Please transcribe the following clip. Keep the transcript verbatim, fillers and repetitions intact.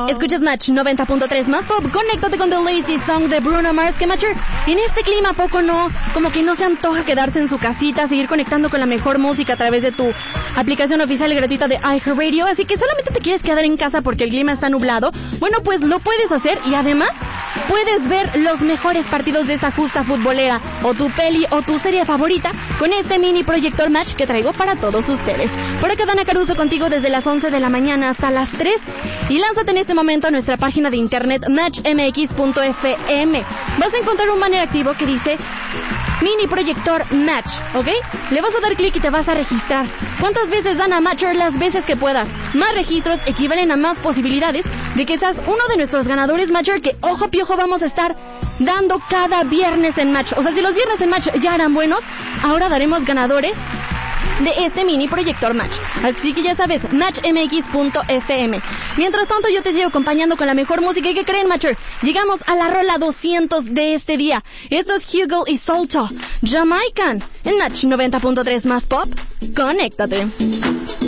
Escuchas Match noventa punto tres más pop. Conéctate con The Lazy Song de Bruno Mars. Que Matcher, en este clima, ¿a poco no? Como que no se antoja quedarse en su casita, seguir conectando con la mejor música a través de tu aplicación oficial y gratuita de iHeartRadio. Así que solamente te quieres quedar en casa porque el clima está nublado. Bueno, pues lo puedes hacer y además puedes ver los mejores partidos de esta justa futbolera o tu peli o tu serie favorita con este mini proyector Match que traigo para todos ustedes. Por acá Dana Caruso contigo desde las once de la mañana hasta las tres y lánzate en este momento a nuestra página de internet match m x punto f m. Vas a encontrar un banner activo que dice mini proyector Match, ¿ok? Le vas a dar clic y te vas a registrar. ¿Cuántas veces dan a Matcher? Las veces que puedas. Más registros equivalen a más posibilidades de que seas uno de nuestros ganadores Matcher que, ojo piojo, vamos a estar dando cada viernes en Match. O sea, si los viernes en Match ya eran buenos, ahora daremos ganadores de este mini proyector Match. Así que ya sabes, match m x punto f m. Mientras tanto, yo te sigo acompañando con la mejor música. ¿Y qué creen, Matcher? Llegamos a la rola doscientos de este día. Esto es Hugo y Solto, Jamaican, en Match noventa punto tres más pop. Conéctate.